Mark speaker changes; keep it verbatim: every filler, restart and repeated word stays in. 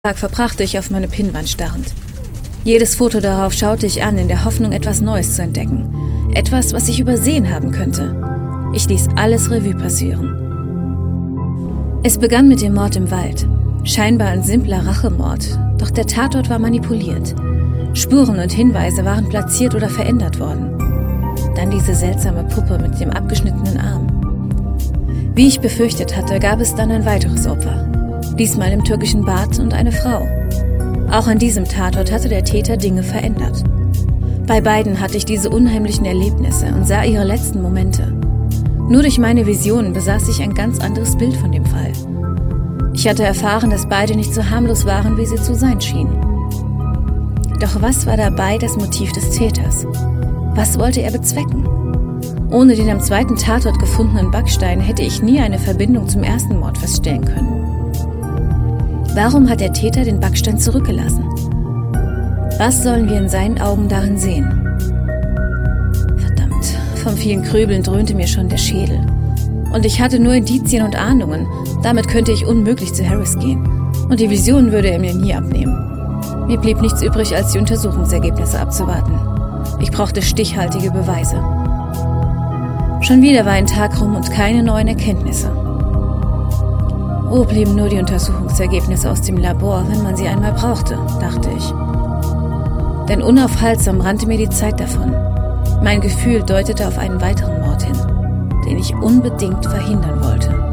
Speaker 1: Tag verbrachte ich auf meine Pinnwand starrend. Jedes Foto darauf schaute ich an, in der Hoffnung, etwas Neues zu entdecken. Etwas, was ich übersehen haben könnte. Ich ließ alles Revue passieren. Es begann mit dem Mord im Wald. Scheinbar ein simpler Rachemord, doch der Tatort war manipuliert. Spuren und Hinweise waren platziert oder verändert worden. Dann diese seltsame Puppe mit dem abgeschnittenen Arm. Wie ich befürchtet hatte, gab es dann ein weiteres Opfer. Diesmal im türkischen Bad und eine Frau. Auch an diesem Tatort hatte der Täter Dinge verändert. Bei beiden hatte ich diese unheimlichen Erlebnisse und sah ihre letzten Momente. Nur durch meine Visionen besaß ich ein ganz anderes Bild von dem Fall. Ich hatte erfahren, dass beide nicht so harmlos waren, wie sie zu sein schienen. Doch was war dabei das Motiv des Täters? Was wollte er bezwecken? Ohne den am zweiten Tatort gefundenen Backstein hätte ich nie eine Verbindung zum ersten Mord feststellen können. Warum hat der Täter den Backstein zurückgelassen? Was sollen wir in seinen Augen darin sehen? Verdammt, vom vielen Grübeln dröhnte mir schon der Schädel. Und ich hatte nur Indizien und Ahnungen. Damit könnte ich unmöglich zu Harris gehen. Und die Vision würde er mir nie abnehmen. Mir blieb nichts übrig, als die Untersuchungsergebnisse abzuwarten. Ich brauchte stichhaltige Beweise. Schon wieder war ein Tag rum und keine neuen Erkenntnisse. Wo blieben nur die Untersuchungsergebnisse aus dem Labor, wenn man sie einmal brauchte, dachte ich. Denn unaufhaltsam rannte mir die Zeit davon. Mein Gefühl deutete auf einen weiteren Mord hin, den ich unbedingt verhindern wollte.